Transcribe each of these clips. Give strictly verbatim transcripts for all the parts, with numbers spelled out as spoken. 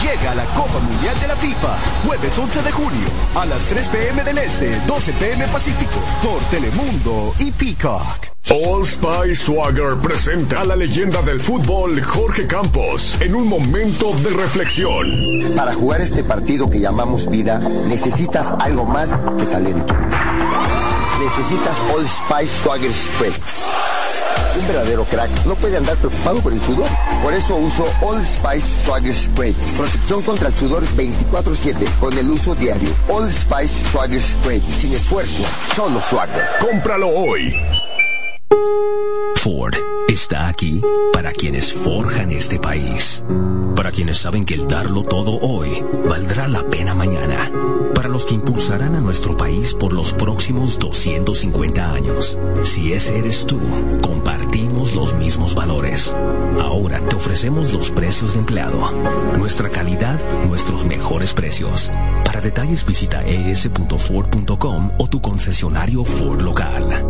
Llega a la Copa Mundial de la FIFA, jueves once de junio, a las tres p m del Este, doce p m Pacífico, por Telemundo y Peacock. Old Spice Swagger presenta a la leyenda del fútbol Jorge Campos en un momento de reflexión. Para jugar este partido que llamamos vida, necesitas algo más que talento. Necesitas Old Spice Swagger Spray. Un verdadero crack no puede andar preocupado por el sudor. Por eso uso Old Spice Swagger Spray. Protección contra el sudor veinticuatro siete con el uso diario. Old Spice Swagger Spray. Sin esfuerzo, solo Swagger. Cómpralo hoy. Ford está aquí para quienes forjan este país, para quienes saben que el darlo todo hoy valdrá la pena mañana, para los que impulsarán a nuestro país por los próximos doscientos cincuenta años. Si ese eres tú, compartimos los mismos valores. Ahora te ofrecemos los precios de empleado, nuestra calidad, nuestros mejores precios. Para detalles visita e s punto ford punto com o tu concesionario Ford local.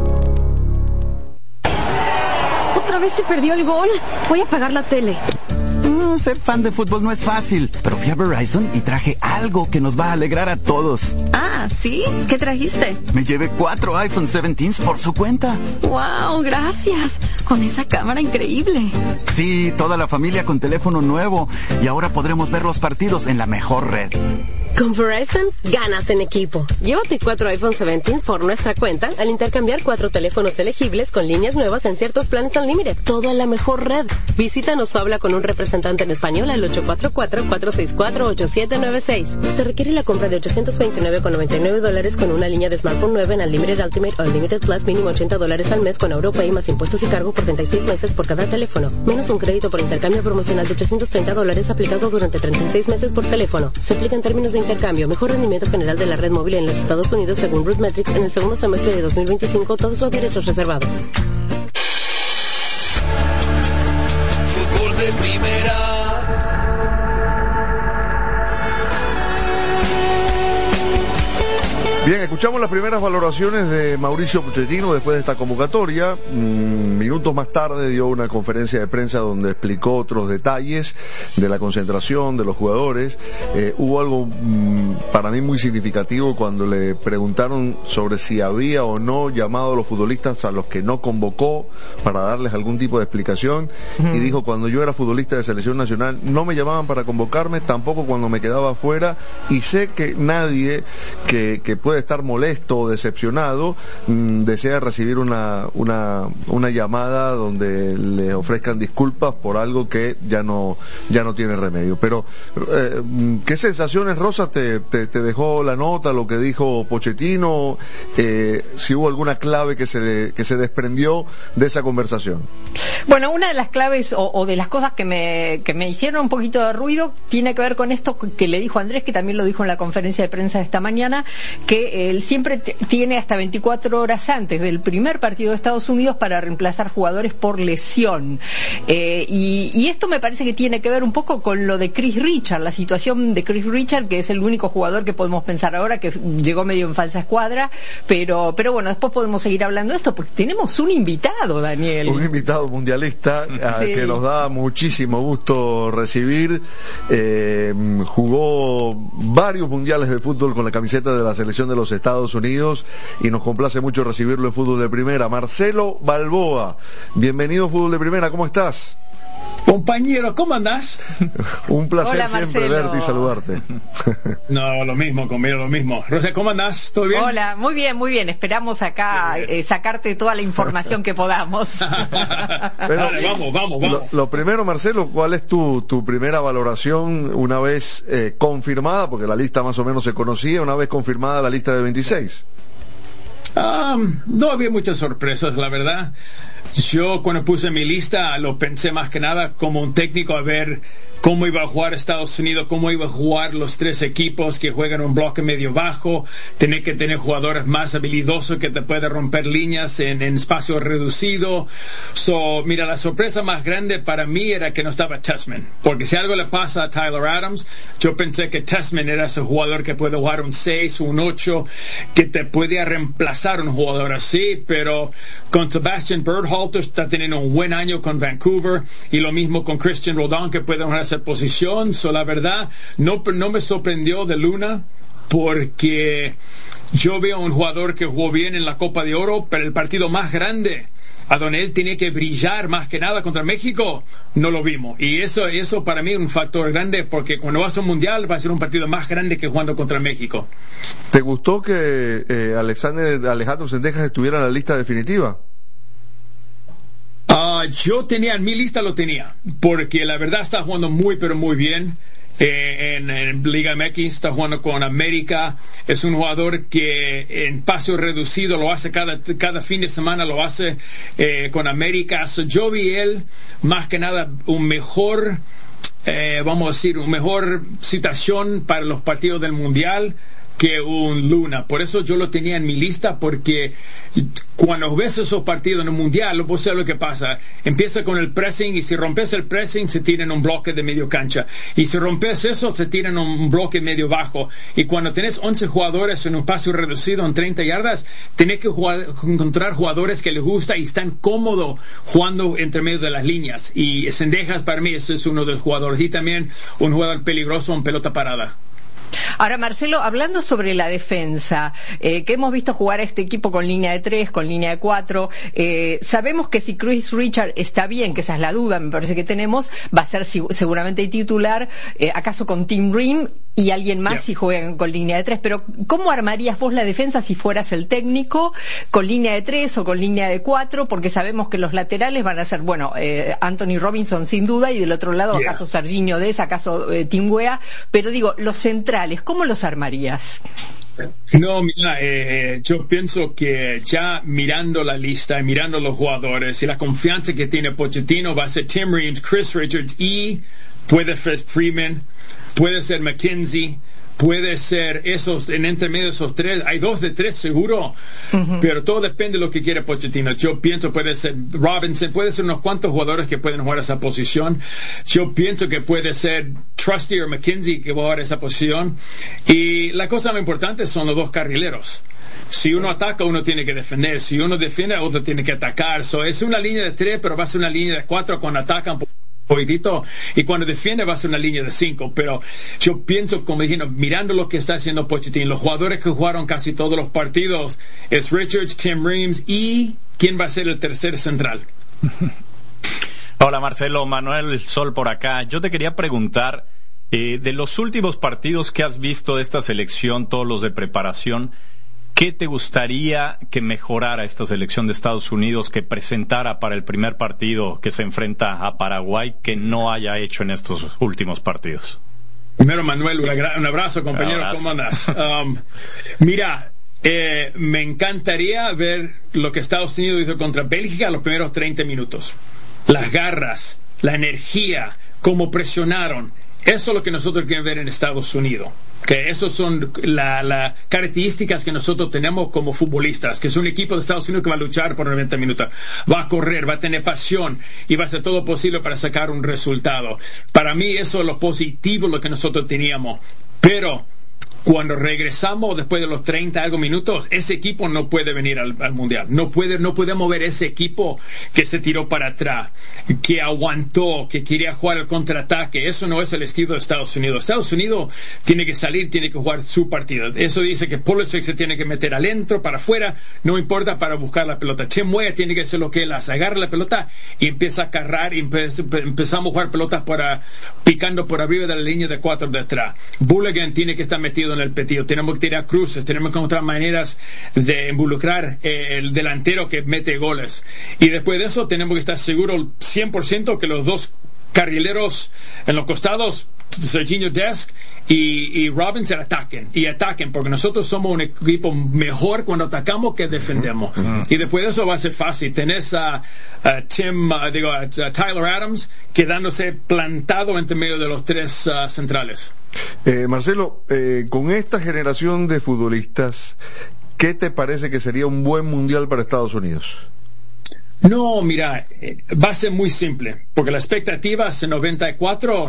Otra vez se perdió el gol. Voy a apagar la tele. No, ser fan de fútbol no es fácil, pero fui a Verizon y traje algo que nos va a alegrar a todos. Ah, ¿sí? ¿Qué trajiste? Me llevé cuatro iPhone diecisiete por su cuenta. ¡Wow! Gracias. Con esa cámara increíble. Sí, toda la familia con teléfono nuevo. Y ahora podremos ver los partidos en la mejor red. Con Verizon, ganas en equipo. Llévate cuatro iPhone diecisiete por nuestra cuenta al intercambiar cuatro teléfonos elegibles con líneas nuevas en ciertos planes Unlimited. Todo en la mejor red. Visítanos o habla con un representante en español al ocho cuatro cuatro, cuatro seis cuatro, ocho siete nueve seis. Se requiere la compra de ochocientos veintinueve con noventa y nueve dólares con una línea de smartphone nueva en Unlimited Ultimate o Unlimited Plus, mínimo ochenta dólares al mes con AuroPay más impuestos y cargo por treinta y seis meses por cada teléfono. Menos un crédito por intercambio promocional de ochocientos treinta dólares aplicado durante treinta y seis meses por teléfono. Se aplica en términos de intercambio. Mejor rendimiento general de la red móvil en los Estados Unidos según RootMetrics en el segundo semestre de dos mil veinticinco. Todos los derechos reservados. Fútbol de primera. Bien, escuchamos las primeras valoraciones de Mauricio Pochettino después de esta convocatoria. Mm, minutos más tarde dio una conferencia de prensa donde explicó otros detalles de la concentración de los jugadores. Eh, hubo algo mm, para mí muy significativo cuando le preguntaron sobre si había o no llamado a los futbolistas a los que no convocó para darles algún tipo de explicación. Uh-huh. Y dijo, cuando yo era futbolista de selección nacional no me llamaban para convocarme, tampoco cuando me quedaba afuera, y sé que nadie que, que puede estar molesto o decepcionado mmm, desea recibir una, una una llamada donde le ofrezcan disculpas por algo que ya no ya no tiene remedio. Pero eh, ¿qué sensaciones, Rosa, te, te, te dejó la nota, lo que dijo Pochettino? Eh, si hubo alguna clave que se que se desprendió de esa conversación. Bueno, una de las claves o, o de las cosas que me que me hicieron un poquito de ruido tiene que ver con esto que le dijo Andrés, que también lo dijo en la conferencia de prensa de esta mañana, que él siempre t- tiene hasta veinticuatro horas antes del primer partido de Estados Unidos para reemplazar jugadores por lesión. Eh, y, y esto me parece que tiene que ver un poco con lo de Chris Richard, la situación de Chris Richard, que es el único jugador que podemos pensar ahora que llegó medio en falsa escuadra, pero pero bueno, después podemos seguir hablando de esto porque tenemos un invitado, Daniel. Un invitado mundialista sí. que nos da muchísimo gusto recibir. Eh, jugó varios mundiales de fútbol con la camiseta de la selección de los Estados Unidos y nos complace mucho recibirlo en Fútbol de Primera. Marcelo Balboa, bienvenido a Fútbol de Primera, ¿cómo estás? Compañero, ¿cómo andás? Un placer Hola, siempre Marcelo. verte y saludarte. No, lo mismo, conmigo lo mismo. Rosa, ¿cómo andás? ¿Todo bien? Hola, muy bien, muy bien. Esperamos acá eh, sacarte toda la información que podamos. Pero, Dale, vamos, vamos, vamos. Lo, lo primero, Marcelo, ¿cuál es tu, tu primera valoración una vez eh, confirmada, porque la lista más o menos se conocía, una vez confirmada la lista de veintiséis? Um, no había muchas sorpresas, la verdad. Yo cuando puse mi lista lo pensé más que nada como un técnico a ver cómo iba a jugar Estados Unidos, cómo iba a jugar los tres equipos que juegan un bloque medio bajo, tener que tener jugadores más habilidosos que te pueden romper líneas en, en espacio reducido. So, mira, la sorpresa más grande para mí era que no estaba Tessman, porque si algo le pasa a Tyler Adams, yo pensé que Tessman era ese jugador que puede jugar un seis, un ocho, que te podía reemplazar un jugador así, pero con Sebastian Berhalter está teniendo un buen año con Vancouver, y lo mismo con Christian Roldan, que puede jugar ese esa posición. So, la verdad, no, no me sorprendió de Luna, porque yo veo a un jugador que jugó bien en la Copa de Oro, pero el partido más grande, a donde él tenía que brillar más que nada contra México, no lo vimos. Y eso, eso para mí es un factor grande, porque cuando vas a un mundial va a ser un partido más grande que jugando contra México. ¿Te gustó que eh, Alexander Alejandro Zendejas estuviera en la lista definitiva? Uh, yo tenía, en mi lista lo tenía, porque la verdad está jugando muy, pero muy bien. Eh, en, en Liga M X, está jugando con América, es un jugador que en paso reducido lo hace cada, cada fin de semana, lo hace eh, con América. So, yo vi él más que nada un mejor, eh, vamos a decir, un mejor situación para los partidos del Mundial que un Luna. Por eso yo lo tenía en mi lista, porque cuando ves esos partidos en el Mundial, vos sabes lo que pasa. Empieza con el pressing, y si rompes el pressing, se tira en un bloque de medio cancha. Y si rompes eso, se tira en un bloque medio bajo. Y cuando tenés once jugadores en un espacio reducido en treinta yardas, tenés que jugar, encontrar jugadores que les gusta y están cómodos jugando entre medio de las líneas. Y Zendejas, para mí, ese es uno de los jugadores. Y también un jugador peligroso en pelota parada. Ahora, Marcelo, hablando sobre la defensa, eh, que hemos visto jugar a este equipo con línea de tres, con línea de cuatro, eh, sabemos que si Chris Richard está bien, que esa es la duda, me parece que tenemos, va a ser seguramente titular, eh, acaso con Tim Ream y alguien más, yeah, si juegan con línea de tres, pero ¿cómo armarías vos la defensa si fueras el técnico, con línea de tres o con línea de cuatro? Porque sabemos que los laterales van a ser, bueno, eh, Anthony Robinson sin duda, y del otro lado, yeah, acaso Serginho Dest, acaso eh, Tim Weah, pero digo, los centrales, ¿cómo los armarías? No, mira, eh, yo pienso que ya mirando la lista y mirando los jugadores y la confianza que tiene Pochettino, va a ser Tim Ream, Chris Richards y puede ser Freeman, puede ser McKenzie, puede ser esos, en entre medio de esos tres, hay dos de tres seguro, uh-huh, pero todo depende de lo que quiere Pochettino. Yo pienso puede ser Robinson, puede ser unos cuantos jugadores que pueden jugar esa posición. Yo pienso que puede ser Trusty o McKenzie que va a jugar esa posición. Y la cosa más importante son los dos carrileros. Si uno ataca, uno tiene que defender. Si uno defiende, otro tiene que atacar. So, es una línea de tres, pero va a ser una línea de cuatro cuando atacan poquitito, y cuando defiende va a ser una línea de cinco. Pero yo pienso, como dijimos, mirando lo que está haciendo Pochettino, los jugadores que jugaron casi todos los partidos es Richards, Tim Reams y ¿quién va a ser el tercer central? Hola Marcelo, Manuel Sol por acá. Yo te quería preguntar, eh, de los últimos partidos que has visto de esta selección, todos los de preparación, ¿qué te gustaría que mejorara esta selección de Estados Unidos, que presentara para el primer partido que se enfrenta a Paraguay, que no haya hecho en estos últimos partidos? Primero, Manuel, un abrazo, compañero. Un abrazo. ¿Cómo andas? Um, mira, eh, me encantaría ver lo que Estados Unidos hizo contra Bélgica los primeros treinta minutos. Las garras, la energía, cómo presionaron. Eso es lo que nosotros queremos ver en Estados Unidos. Que esas son las la características que nosotros tenemos como futbolistas, que es un equipo de Estados Unidos que va a luchar por noventa minutos, va a correr, va a tener pasión y va a hacer todo posible para sacar un resultado. Para mí eso es lo positivo, lo que nosotros teníamos. Pero cuando regresamos después de los treinta algo minutos, ese equipo no puede venir al, al Mundial. No puede, no podemos ver ese equipo que se tiró para atrás, que aguantó, que quería jugar el contraataque. Eso no es el estilo de Estados Unidos. Estados Unidos tiene que salir, tiene que jugar su partido. Eso dice que Pulisic se tiene que meter adentro, para afuera, no importa, para buscar la pelota. Tim Weah tiene que hacer lo que él hace, agarra la pelota y empieza a cargar, y empe empezamos a jugar pelotas para, picando por arriba de la línea de cuatro de atrás. Bulligan tiene que estar metido en el petido, tenemos que tirar cruces, tenemos que encontrar maneras de involucrar eh, el delantero que mete goles, y después de eso tenemos que estar seguros cien por ciento que los dos carrileros en los costados, Serginho Dest y, y Robinson, ataquen y ataquen, porque nosotros somos un equipo mejor cuando atacamos que defendemos. Uh-huh. Y después de eso va a ser fácil. Tenés a, a Tim, uh, digo, a, a Tyler Adams quedándose plantado entre medio de los tres uh, centrales. Eh, Marcelo, eh, con esta generación de futbolistas, ¿qué te parece que sería un buen mundial para Estados Unidos? No, mira, eh, va a ser muy simple, porque la expectativa es en noventa y cuatro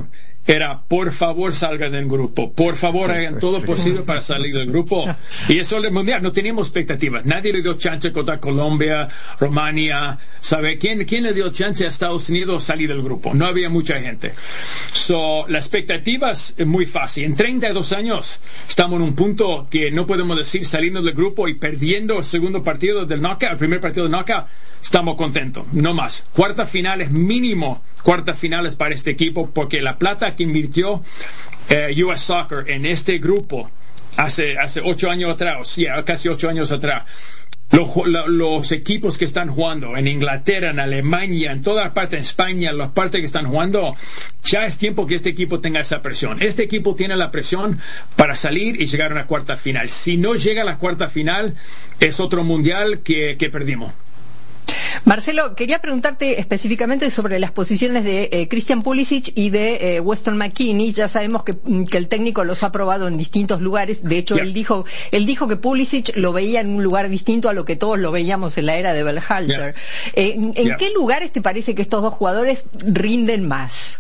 era, por favor, salgan del grupo. Por favor, hagan todo sí. posible para salir del grupo. Y eso el mundial, no teníamos expectativas. Nadie le dio chance contra Colombia, Rumania. ¿Sabe quién, quién le dio chance a Estados Unidos salir del grupo? No había mucha gente. So, la expectativa es muy fácil. En treinta y dos años estamos en un punto que no podemos decir salimos del grupo y perdiendo el segundo partido del knockout, el primer partido del knockout, estamos contentos. No más. Cuarta final es mínimo. Cuarta final es para este equipo porque la plata que invirtió eh, U S Soccer en este grupo hace hace ocho años atrás, sí, casi ocho años atrás, los, los equipos que están jugando en Inglaterra, en Alemania, en toda parte, en España, las partes que están jugando, ya es tiempo que este equipo tenga esa presión. Este equipo tiene la presión para salir y llegar a una cuarta final. Si no llega a la cuarta final, es otro mundial que, que perdimos. Marcelo, quería preguntarte específicamente sobre las posiciones de eh, Christian Pulisic y de eh, Weston McKennie. Ya sabemos que, que el técnico los ha probado en distintos lugares. De hecho, yeah. él dijo él dijo que Pulisic lo veía en un lugar distinto a lo que todos lo veíamos en la era de Berhalter. Yeah. Eh, ¿En yeah. qué lugares te parece que estos dos jugadores rinden más?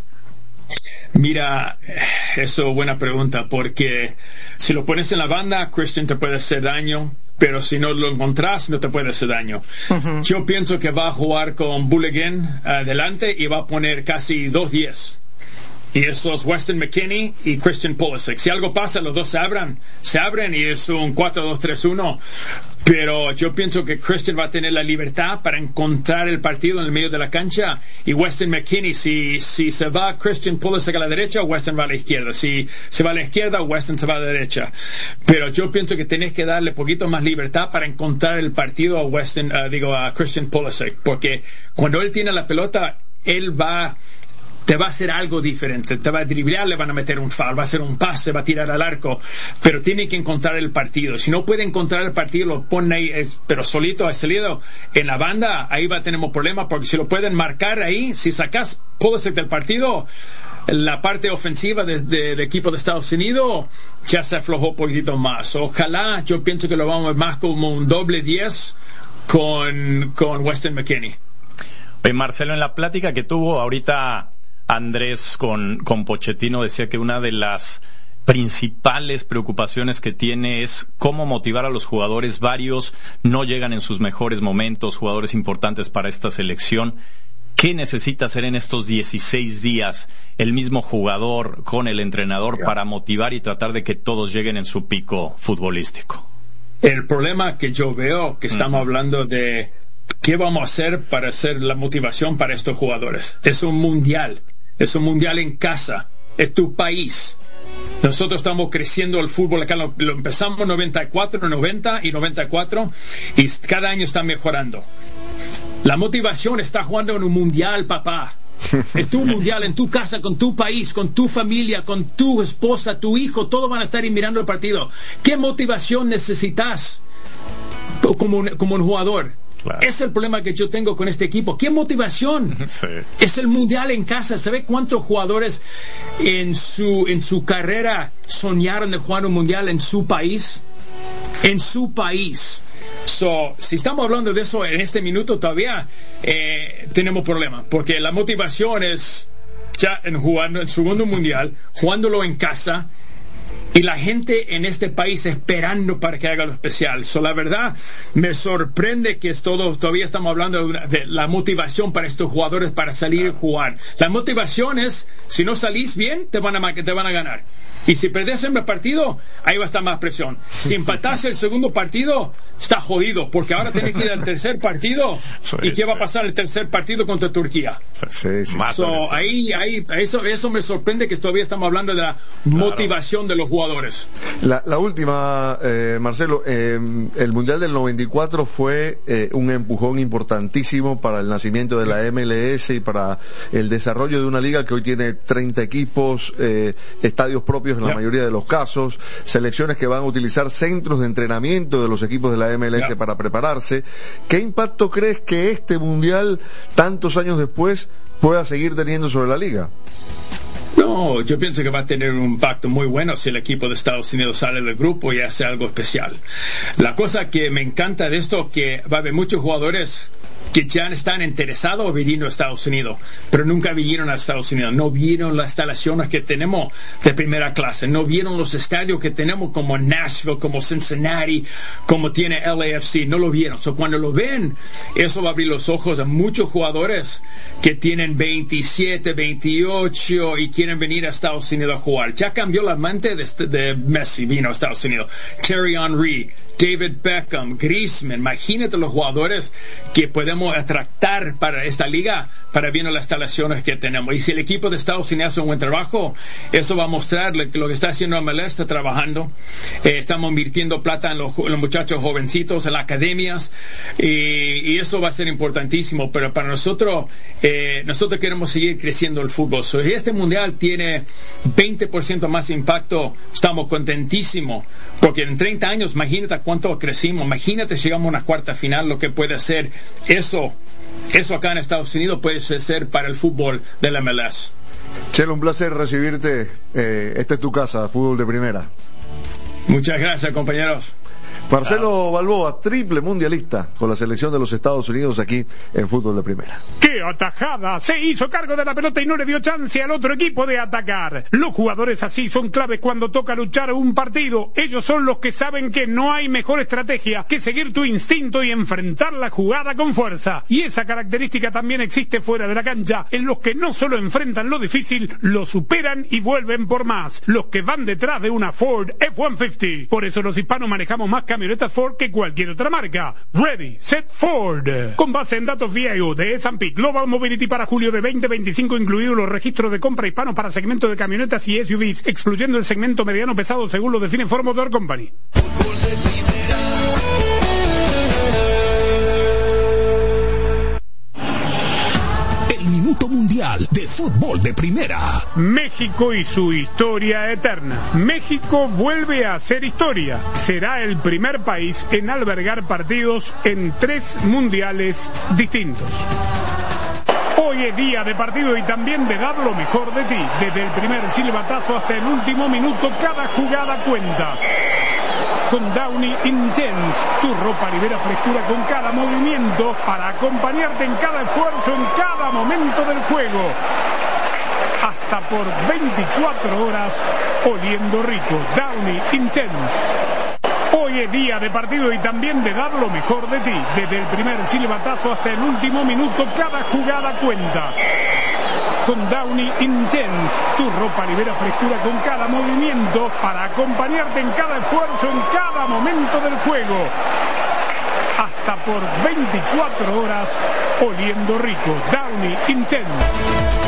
Mira, eso es buena pregunta, porque si lo pones en la banda, Christian te puede hacer daño, pero si no lo encontrás, no te puede hacer daño. Uh-huh. Yo pienso que va a jugar con Bulligan adelante y va a poner casi dos diez. Y eso es Weston McKennie y Christian Pulisic. Si algo pasa, los dos se abran, se abren y es un cuatro dos tres uno. Pero yo pienso que Christian va a tener la libertad para encontrar el partido en el medio de la cancha. Y Weston McKennie, si, si se va Christian Pulisic a la derecha, Weston va a la izquierda. Si se va a la izquierda, Weston se va a la derecha. Pero yo pienso que tenés que darle poquito más libertad para encontrar el partido a Weston, uh, digo, a Christian Pulisic. Porque cuando él tiene la pelota, él va... te va a hacer algo diferente, te va a driblar, le van a meter un foul, va a hacer un pase, va a tirar al arco, pero tiene que encontrar el partido. Si no puede encontrar el partido, lo pone ahí, es, pero solito ha salido en la banda, ahí va a tener problemas, porque si lo pueden marcar ahí, si sacas Pulisic del partido, la parte ofensiva del de, de equipo de Estados Unidos ya se aflojó un poquito más. Ojalá, yo pienso que lo vamos a ver más como un doble diez con, con Weston McKennie. Oye, Marcelo, en la plática que tuvo ahorita Andrés con, con Pochettino, decía que una de las principales preocupaciones que tiene es cómo motivar a los jugadores. Varios no llegan en sus mejores momentos, jugadores importantes para esta selección. ¿Qué necesita hacer en estos dieciséis días el mismo jugador con el entrenador para motivar y tratar de que todos lleguen en su pico futbolístico? El problema que yo veo, que estamos uh-huh. hablando de qué vamos a hacer para hacer la motivación para estos jugadores. Es un mundial. Es un mundial en casa, es tu país. Nosotros estamos creciendo el fútbol acá, lo, lo empezamos en noventa y cuatro, noventa y noventa y cuatro, y cada año está mejorando. La motivación está jugando en un mundial, papá. Es tu mundial, en tu casa, con tu país, con tu familia, con tu esposa, tu hijo, todos van a estar mirando el partido. ¿Qué motivación necesitas como un, como un jugador? Claro. Es el problema que yo tengo con este equipo. ¿Qué motivación? Sí. Es el mundial en casa. ¿Sabe cuántos jugadores en su en su carrera soñaron de jugar un mundial en su país? En su país. So, si estamos hablando de eso en este minuto todavía, eh, tenemos problemas. Porque la motivación es ya en jugando el segundo mundial, jugándolo en casa, y la gente en este país esperando para que haga lo especial. So, la verdad, me sorprende que es todo, todavía estamos hablando de, una, de la motivación para estos jugadores para salir y jugar. La motivación es, si no salís bien, te van a, te van a ganar. Y si perdés el partido, ahí va a estar más presión. Si empatás el segundo partido, está jodido, porque ahora tenés que ir al tercer partido. Sí, ¿y qué sí. va a pasar el tercer partido contra Turquía? Sí, sí. So, ahí, ahí, eso, eso me sorprende que todavía estamos hablando de la claro. motivación de los jugadores. La, la última, eh, Marcelo, eh, el Mundial del noventa y cuatro fue eh, un empujón importantísimo para el nacimiento de la M L S y para el desarrollo de una liga que hoy tiene treinta equipos, eh, estadios propios en la yeah. mayoría de los casos, selecciones que van a utilizar centros de entrenamiento de los equipos de la M L S yeah. para prepararse. ¿Qué impacto crees que este Mundial, tantos años después, pueda seguir teniendo sobre la liga? No, yo pienso que va a tener un impacto muy bueno si el equipo de Estados Unidos sale del grupo y hace algo especial. La cosa que me encanta de esto es que va a haber muchos jugadores que ya están interesados en venir a Estados Unidos, pero nunca vinieron a Estados Unidos, no vieron las instalaciones que tenemos de primera clase, no vieron los estadios que tenemos como Nashville, como Cincinnati, como tiene L A F C, no lo vieron. So, cuando lo ven, eso va a abrir los ojos a muchos jugadores que tienen veintisiete, veintiocho y quieren venir a Estados Unidos a jugar. Ya cambió la mente de, de Messi, vino a Estados Unidos. Thierry Henry, David Beckham, Griezmann, imagínate los jugadores que podemos atractar para esta liga, para ver las instalaciones que tenemos. Y si el equipo de Estados Unidos hace un buen trabajo, eso va a mostrarle que lo que está haciendo M L S está trabajando. Eh, estamos invirtiendo plata en los, en los muchachos jovencitos, en las academias, y, y eso va a ser importantísimo. Pero para nosotros, eh, nosotros queremos seguir creciendo el fútbol. So, si este mundial tiene veinte por ciento más impacto, estamos contentísimos, porque en treinta años, imagínate cuánto crecimos, imagínate llegamos a una cuarta final, lo que puede ser eso, eso acá en Estados Unidos puede ser para el fútbol del M L S. Chelo, un placer recibirte, eh, esta es tu casa, fútbol de primera. Muchas gracias, compañeros. Marcelo Balboa, triple mundialista con la selección de los Estados Unidos aquí en fútbol de primera. ¡Qué atajada! Se hizo cargo de la pelota y no le dio chance al otro equipo de atacar. Los jugadores así son claves cuando toca luchar un partido. Ellos son los que saben que no hay mejor estrategia que seguir tu instinto y enfrentar la jugada con fuerza. Y esa característica también existe fuera de la cancha, en los que no solo enfrentan lo difícil, lo superan y vuelven por más. Los que van detrás de una Ford F ciento cincuenta. Por eso los hispanos manejamos más camionetas Ford que cualquier otra marca. Ready, Set, Ford. Con base en datos V I O de S and P Global Mobility para julio de veinte veinticinco, incluidos los registros de compra hispanos para segmento de camionetas y S U Vs, excluyendo el segmento mediano pesado según lo define Ford Motor Company. Minuto Mundial de Fútbol de Primera. México y su historia eterna. México vuelve a hacer historia. Será el primer país en albergar partidos en tres mundiales distintos. Hoy es día de partido y también de dar lo mejor de ti. Desde el primer silbatazo hasta el último minuto, cada jugada cuenta. Con Downy Intense, tu ropa libera frescura con cada movimiento para acompañarte en cada esfuerzo, en cada momento del juego. Hasta por veinticuatro horas oliendo rico. Downy Intense. Hoy es día de partido y también de dar lo mejor de ti. Desde el primer silbatazo hasta el último minuto, cada jugada cuenta. Con Downy Intense, tu ropa libera frescura con cada movimiento para acompañarte en cada esfuerzo, en cada momento del juego. Hasta por veinticuatro horas oliendo rico. Downy Intense.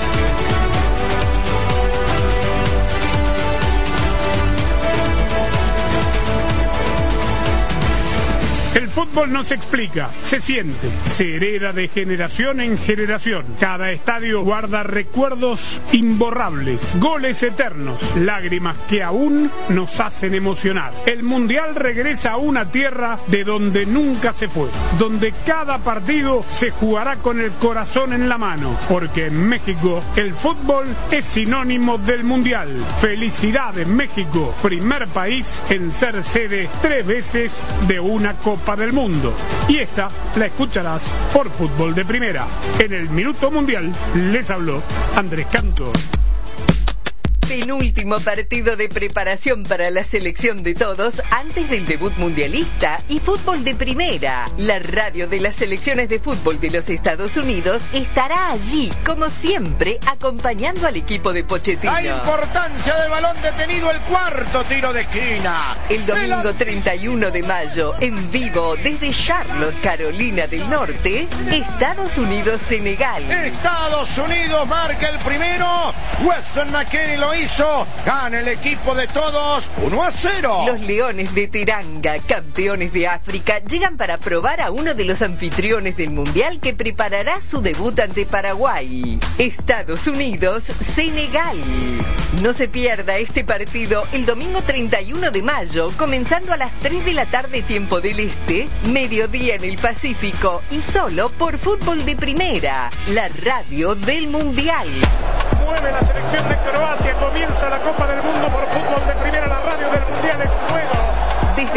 El fútbol no se explica, se siente, se hereda de generación en generación. Cada estadio guarda recuerdos imborrables, goles eternos, lágrimas que aún nos hacen emocionar. El Mundial regresa a una tierra de donde nunca se fue, donde cada partido se jugará con el corazón en la mano, porque en México el fútbol es sinónimo del Mundial. Felicidades México, primer país en ser sede tres veces de una Copa del Mundo. Y esta la escucharás por Fútbol de Primera. En el Minuto Mundial les habló Andrés Cantor. Penúltimo partido de preparación para la selección de todos antes del debut mundialista y Fútbol de Primera. La radio de las selecciones de fútbol de los Estados Unidos estará allí, como siempre, acompañando al equipo de Pochettino. La importancia del balón detenido, el cuarto tiro de esquina. El domingo treinta y uno de mayo, en vivo desde Charlotte, Carolina del Norte, Estados Unidos-Senegal. Estados Unidos marca el primero. Weston McKennie lo hizo, gana el equipo de todos uno a cero. Los Leones de Teranga, campeones de África, llegan para probar a uno de los anfitriones del Mundial que preparará su debut ante Paraguay. Estados Unidos, Senegal. No se pierda este partido el domingo treinta y uno de mayo, comenzando a las tres de la tarde tiempo del Este, mediodía en el Pacífico y solo por Fútbol de Primera, la radio del Mundial. Mueve la selección de Croacia, comienza la Copa del Mundo por Fútbol de Primera, la radio del Mundial en juego. Desde Corea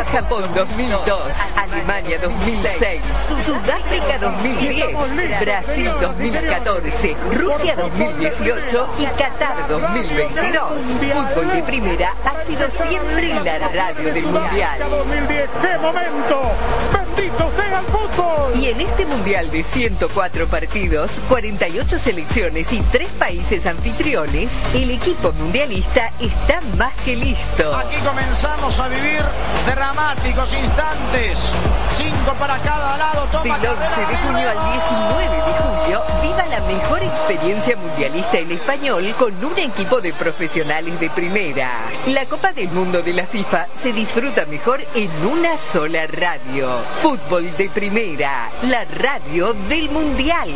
Japón dos mil dos, Alemania dos mil seis, Sudáfrica dos mil diez, Brasil dos mil catorce, Rusia dos mil dieciocho y Qatar dos mil veintidós. Fútbol de Primera ha sido siempre la radio del Mundial. ¡Qué momento! ¡Bendito sea el fútbol! Y en este Mundial de ciento cuatro partidos, cuarenta y ocho selecciones y tres países anfitriones, el equipo mundialista está más que listo. Aquí comenzamos a vivir dramáticos instantes. Cinco para cada lado. Toma Del once de junio al diecinueve de julio, viva la mejor experiencia mundialista en español con un equipo de profesionales de primera. La Copa del Mundo de la FIFA se disfruta mejor en una sola radio. Fútbol de Primera, la radio del Mundial.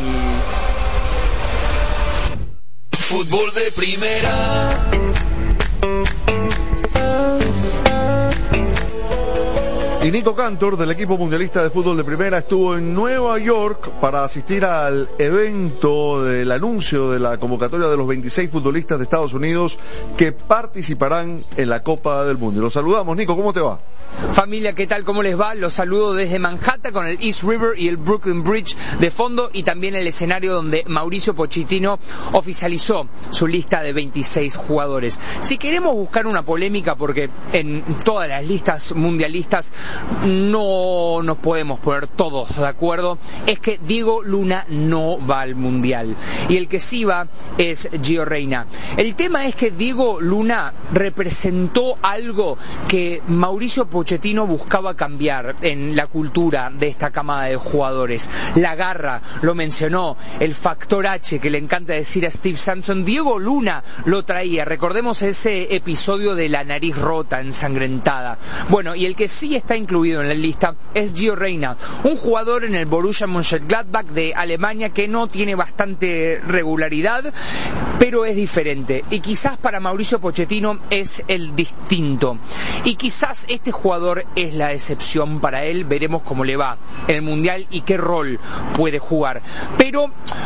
Fútbol de Primera. Y Nico Cantor, del equipo mundialista de fútbol de primera, estuvo en Nueva York para asistir al evento del anuncio de la convocatoria de los veintiséis futbolistas de Estados Unidos que participarán en la Copa del Mundo. Y los saludamos. Nico, ¿cómo te va? Familia, ¿qué tal? ¿Cómo les va? Los saludo desde Manhattan con el East River y el Brooklyn Bridge de fondo y también el escenario donde Mauricio Pochettino oficializó su lista de veintiséis jugadores. Si queremos buscar una polémica, porque en todas las listas mundialistas no nos podemos poner todos de acuerdo, es que Diego Luna no va al Mundial y el que sí va es Gio Reyna. El tema es que Diego Luna representó algo que Mauricio Pochettino Pochettino buscaba cambiar en la cultura de esta camada de jugadores. La garra, lo mencionó, el factor H que le encanta decir a Steve Sampson. Diego Luna lo traía. Recordemos ese episodio de la nariz rota, ensangrentada. Bueno, y el que sí está incluido en la lista es Gio Reyna, un jugador en el Borussia Mönchengladbach de Alemania que no tiene bastante regularidad, pero es diferente. Y quizás para Mauricio Pochettino es el distinto. Y quizás este jugador es la excepción para él. Veremos cómo le va en el Mundial y qué rol puede jugar. Pero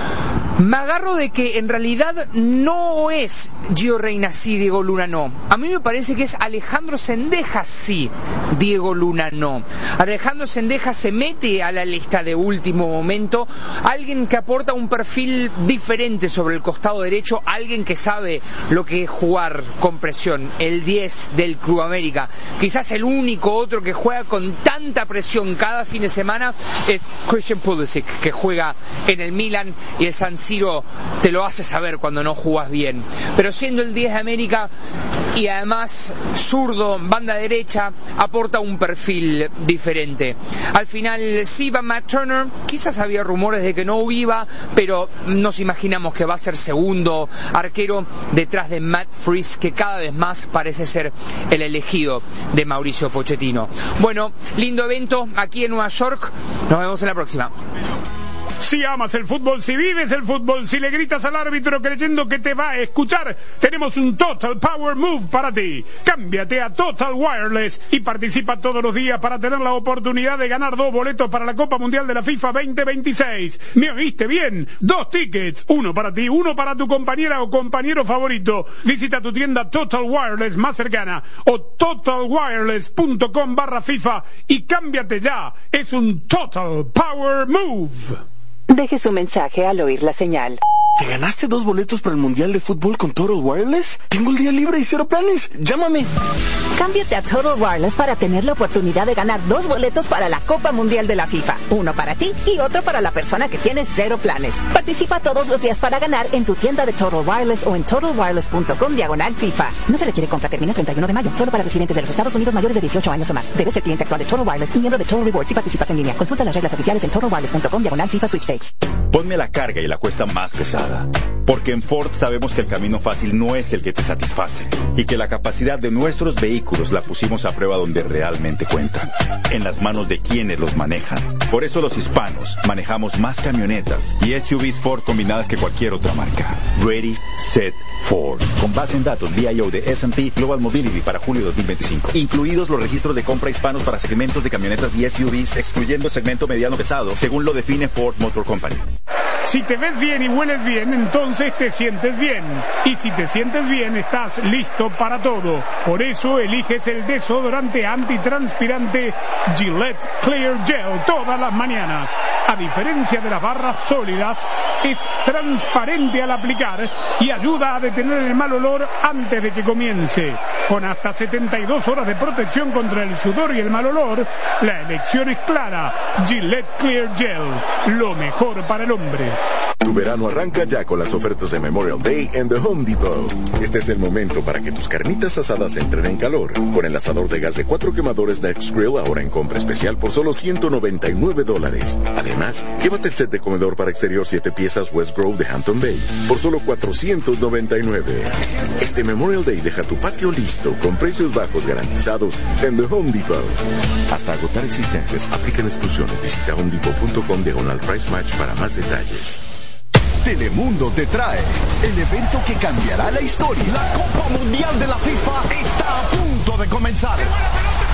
me agarro de que en realidad no es Gio Reyna sí, Diego Luna no. A mí me parece que es Alejandro Sendejas sí, Diego Luna no. Alejandro Sendejas se mete a la lista de último momento, alguien que aporta un perfil diferente sobre el costado derecho, alguien que sabe lo que es jugar con presión, el diez del Club América. Quizás el único otro que juega con tanta presión cada fin de semana es Christian Pulisic, que juega en el Milan y el San Siro te lo hace saber cuando no jugás bien. Pero siendo el diez de América y además zurdo, banda derecha, aporta un perfil diferente. Al final sí va Matt Turner, quizás había rumores de que no iba, pero nos imaginamos que va a ser segundo arquero detrás de Matt Freese, que cada vez más parece ser el elegido de Mauricio Pochettino. Bueno, lindo evento aquí en Nueva York. Nos vemos en la próxima. Si amas el fútbol, si vives el fútbol, si le gritas al árbitro creyendo que te va a escuchar, tenemos un Total Power Move para ti. Cámbiate a Total Wireless y participa todos los días para tener la oportunidad de ganar dos boletos para la Copa Mundial de la FIFA veinte veintiséis. ¿Me oíste bien? Dos tickets, uno para ti, uno para tu compañera o compañero favorito. Visita tu tienda Total Wireless más cercana o totalwireless.com barra FIFA y cámbiate ya. Es un Total Power Move. Deje su mensaje al oír la señal. ¿Te ganaste dos boletos para el Mundial de Fútbol con Total Wireless? Tengo el día libre y cero planes. Llámame. Cámbiate a Total Wireless para tener la oportunidad de ganar dos boletos para la Copa Mundial de la FIFA. Uno para ti y otro para la persona que tiene cero planes. Participa todos los días para ganar en tu tienda de Total Wireless o en totalwireless.com diagonal FIFA. No se requiere compra, termina el treinta y uno de mayo. Solo para residentes de los Estados Unidos mayores de dieciocho años o más. Debes ser cliente actual de Total Wireless y miembro de Total Rewards si participas en línea. Consulta las reglas oficiales en totalwireless.com diagonal FIFA Sweepstakes. Ponme la carga y la cuesta más pesada. Porque en Ford sabemos que el camino fácil no es el que te satisface y que la capacidad de nuestros vehículos la pusimos a prueba donde realmente cuentan, en las manos de quienes los manejan. Por eso los hispanos manejamos más camionetas y S U Vs Ford combinadas que cualquier otra marca. Ready, Set, Ford. Con base en datos D I O de S and P Global Mobility para julio de dos mil veinticinco. Incluidos los registros de compra hispanos para segmentos de camionetas y S U Vs, excluyendo segmento mediano pesado, según lo define Ford Motor Company. Si te ves bien y hueles bien, entonces te sientes bien. Y si te sientes bien, estás listo para todo. Por eso eliges el desodorante antitranspirante Gillette Clear Gel todas las mañanas. A diferencia de las barras sólidas, es transparente al aplicar y ayuda a detener el mal olor antes de que comience. Con hasta setenta y dos horas de protección contra el sudor y el mal olor, la elección es clara. Gillette Clear Gel, lo mejor para el hombre. Tu verano arranca ya con las ofertas de Memorial Day en The Home Depot. Este es el momento para que tus carnitas asadas entren en calor. Con el asador de gas de cuatro quemadores Next Grill ahora en compra especial por solo ciento noventa y nueve dólares. Además, llévate el set de comedor para exterior siete piezas West Grove de Hampton Bay por solo cuatrocientos noventa y nueve. Este Memorial Day deja tu patio listo con precios bajos garantizados en The Home Depot. Hasta agotar existencias, aplican exclusiones. Visita home depot punto com diagonal price match para más detalles. Telemundo te trae el evento que cambiará la historia. La Copa Mundial de la FIFA está a punto de comenzar.